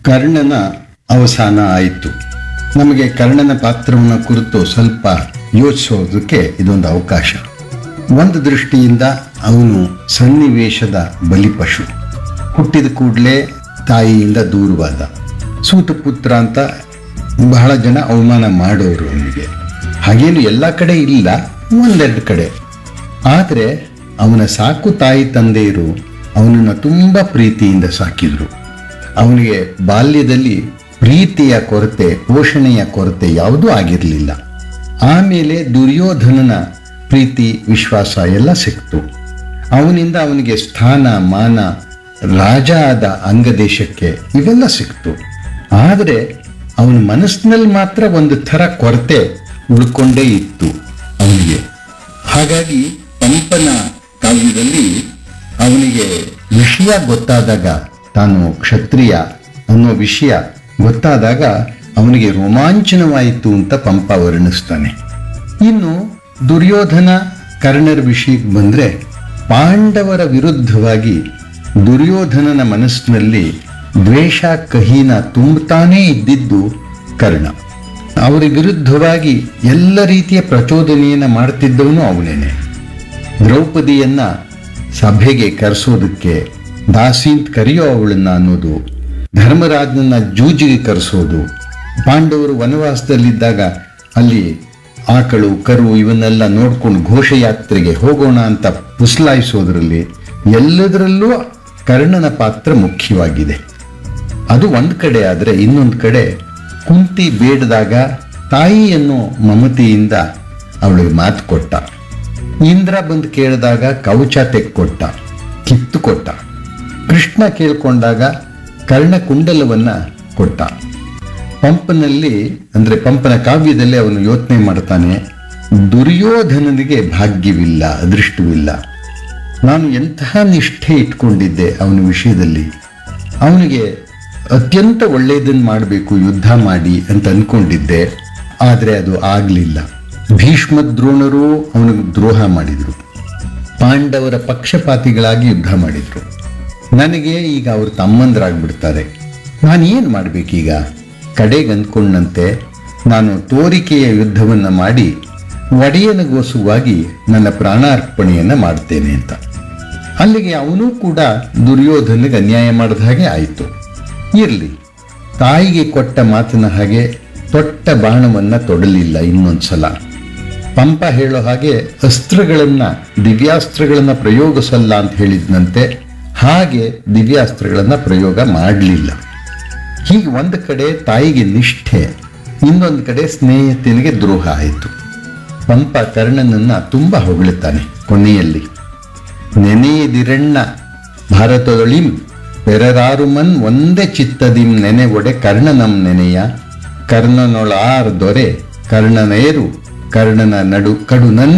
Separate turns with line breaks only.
ಕರ್ಣನ ಅವಸಾನ ಆಯಿತು. ನಮಗೆ ಕರ್ಣನ ಪಾತ್ರವನ್ನು ಕುರಿತು ಸ್ವಲ್ಪ ಯೋಚಿಸೋದಕ್ಕೆ ಇದೊಂದು ಅವಕಾಶ. ಒಂದು ದೃಷ್ಟಿಯಿಂದ ಅವನು ಸನ್ನಿವೇಶದ ಬಲಿಪಶು. ಹುಟ್ಟಿದ ಕೂಡಲೇ ತಾಯಿಯಿಂದ ದೂರವಾದ ಸೂತಪುತ್ರ ಅಂತ ಬಹಳ ಜನ ಅವಮಾನ ಮಾಡೋರು ಅವನಿಗೆ. ಹಾಗೇನು ಎಲ್ಲ ಕಡೆ ಇಲ್ಲ, ಒಂದೆರಡು ಕಡೆ. ಆದರೆ ಅವನ ಸಾಕು ತಾಯಿ ತಂದೆಯರು ಅವನನ್ನು ತುಂಬ ಪ್ರೀತಿಯಿಂದ ಸಾಕಿದ್ರು. ಅವನಿಗೆ ಬಾಲ್ಯದಲ್ಲಿ ಪ್ರೀತಿಯ ಕೊರತೆ, ಪೋಷಣೆಯ ಕೊರತೆ ಯಾವುದೂ ಆಗಿರಲಿಲ್ಲ. ಆಮೇಲೆ ದುರ್ಯೋಧನನ ಪ್ರೀತಿ, ವಿಶ್ವಾಸ ಎಲ್ಲ ಸಿಕ್ತು. ಅವನಿಂದ ಅವನಿಗೆ ಸ್ಥಾನ, ಮಾನ, ರಾಜ ಆದ ಅಂಗದೇಶಕ್ಕೆ ಇವೆಲ್ಲ ಸಿಕ್ತು. ಆದರೆ ಅವನ ಮನಸ್ಸಿನಲ್ಲಿ ಮಾತ್ರ ಒಂದು ಥರ ಕೊರತೆ ಉಳ್ಕೊಂಡೇ ಇತ್ತು ಅವನಿಗೆ. ಹಾಗಾಗಿ ಪಂಪನ ಕಾವ್ಯದಲ್ಲಿ ಅವನಿಗೆ ವಿಷಯ ಗೊತ್ತಾದಾಗ, ತಾನು ಕ್ಷತ್ರಿಯ ಅನ್ನೋ ವಿಷಯ ಗೊತ್ತಾದಾಗ ಅವನಿಗೆ ರೋಮಾಂಚನವಾಯಿತು ಅಂತ ಪಂಪ ವರ್ಣಿಸ್ತಾನೆ. ಇನ್ನು ದುರ್ಯೋಧನ ಕರ್ಣರ ವಿಷಯಕ್ಕೆ ಬಂದರೆ, ಪಾಂಡವರ ವಿರುದ್ಧವಾಗಿ ದುರ್ಯೋಧನನ ಮನಸ್ಸಿನಲ್ಲಿ ದ್ವೇಷ, ಕಹಿನ ತುಂಬುತ್ತಾನೇ ಇದ್ದಿದ್ದು ಕರ್ಣ. ಅವರ ವಿರುದ್ಧವಾಗಿ ಎಲ್ಲ ರೀತಿಯ ಪ್ರಚೋದನೆಯನ್ನು ಮಾಡ್ತಿದ್ದವನು ಅವನೇನೆ. ದ್ರೌಪದಿಯನ್ನ ಸಭೆಗೆ ಕರೆಸೋದಕ್ಕೆ ದಾಸೀಂತ್ ಕರೆಯೋ ಅವಳನ್ನ ಅನ್ನೋದು, ಧರ್ಮರಾಜನನ್ನ ಜೂಜಿಗೆ ಕರೆಸೋದು, ಪಾಂಡವರು ವನವಾಸದಲ್ಲಿದ್ದಾಗ ಅಲ್ಲಿ ಆಕಳು ಕರು ಇವನ್ನೆಲ್ಲ ನೋಡ್ಕೊಂಡು ಘೋಷಯಾತ್ರೆಗೆ ಹೋಗೋಣ ಅಂತ ಪುಸಲಾಯಿಸೋದ್ರಲ್ಲಿ, ಎಲ್ಲದರಲ್ಲೂ ಕರ್ಣನ ಪಾತ್ರ ಮುಖ್ಯವಾಗಿದೆ. ಅದು ಒಂದು ಕಡೆ. ಆದರೆ ಇನ್ನೊಂದು ಕಡೆ ಕುಂತಿ ಬೇಡದಾಗ ತಾಯಿಯನ್ನು ಮಮತೆಯಿಂದ ಅವಳಿಗೆ ಮಾತು ಕೊಟ್ಟ. ಇಂದ್ರ ಬಂದು ಕೇಳಿದಾಗ ಕವಚ ತೆಕ್ಕೊಟ್ಟ, ಕಿತ್ತು ಕೊಟ್ಟ. ಕೃಷ್ಣ ಕೇಳ್ಕೊಂಡಾಗ ಕರ್ಣಕುಂಡಲವನ್ನ ಕೊಟ್ಟ. ಪಂಪನಲ್ಲಿ, ಅಂದರೆ ಪಂಪನ ಕಾವ್ಯದಲ್ಲಿ ಅವನು ಯೋಚನೆ ಮಾಡ್ತಾನೆ, ದುರ್ಯೋಧನನಿಗೆ ಭಾಗ್ಯವಿಲ್ಲ, ಅದೃಷ್ಟವಿಲ್ಲ. ನಾನು ಎಂತಹ ನಿಷ್ಠೆ ಇಟ್ಕೊಂಡಿದ್ದೆ ಅವನ ವಿಷಯದಲ್ಲಿ. ಅವನಿಗೆ ಅತ್ಯಂತ ಒಳ್ಳೆಯದನ್ನು ಮಾಡಬೇಕು, ಯುದ್ಧ ಮಾಡಿ ಅಂತ ಅಂದ್ಕೊಂಡಿದ್ದೆ. ಆದರೆ ಅದು ಆಗಲಿಲ್ಲ. ಭೀಷ್ಮ ದ್ರೋಣರು ಅವನಿಗೆ ದ್ರೋಹ ಮಾಡಿದರು. ಪಾಂಡವರ ಪಕ್ಷಪಾತಿಗಳಾಗಿ ಯುದ್ಧ ಮಾಡಿದರು. ನನಗೆ ಈಗ ಅವರು ತಮ್ಮಂದರಾಗ್ಬಿಡ್ತಾರೆ. ನಾನು ಏನು ಮಾಡಬೇಕೀಗ? ಕಡೆಗೆ ಅಂದ್ಕೊಂಡಂತೆ ನಾನು ತೋರಿಕೆಯ ಯುದ್ಧವನ್ನು ಮಾಡಿ ಒಡೆಯನಿಗೋಸುವಾಗಿ ನನ್ನ ಪ್ರಾಣಾರ್ಪಣೆಯನ್ನು ಮಾಡ್ತೇನೆ ಅಂತ. ಅಲ್ಲಿಗೆ ಅವನೂ ಕೂಡ ದುರ್ಯೋಧನಿಗೆ ಅನ್ಯಾಯ ಮಾಡಿದ ಹಾಗೆ ಆಯಿತು. ಇರಲಿ, ತಾಯಿಗೆ ಕೊಟ್ಟ ಮಾತಿನ ಹಾಗೆ ತೊಟ್ಟ ಬಾಣವನ್ನು ತೊಡಲಿಲ್ಲ ಇನ್ನೊಂದ್ಸಲ. ಪಂಪ ಹೇಳೋ ಹಾಗೆ ಅಸ್ತ್ರಗಳನ್ನು, ದಿವ್ಯಾಸ್ತ್ರಗಳನ್ನು ಪ್ರಯೋಗಿಸಲ್ಲ ಅಂತ ಹೇಳಿದ್ನಂತೆ. ಹಾಗೆ ದಿವ್ಯಾಸ್ತ್ರಗಳನ್ನು ಪ್ರಯೋಗ ಮಾಡಲಿಲ್ಲ. ಹೀಗೆ ಒಂದು ಕಡೆ ತಾಯಿಗೆ ನಿಷ್ಠೆ, ಇನ್ನೊಂದು ಕಡೆ ಸ್ನೇಹಿತನಿಗೆ ದ್ರೋಹ ಆಯಿತು. ಪಂಪ ಕರ್ಣನನ್ನು ತುಂಬ ಹೊಗಳುತ್ತಾನೆ ಕೊನೆಯಲ್ಲಿ. ನೆನೆಯದಿರಣ್ಣ ಭಾರತದೊಳಿಂ ಪೆರರಾರುಮನ್ ಒಂದೇ ಚಿತ್ತದಿಂ ನೆನೆ ಒಡೆ ಕರ್ಣನಂ ನೆನೆಯ ಕರ್ಣನೊಳಾರ್ ದೊರೆ ಕರ್ಣನೇರು ಕರ್ಣನ ನಡು ಕಡು ನನ್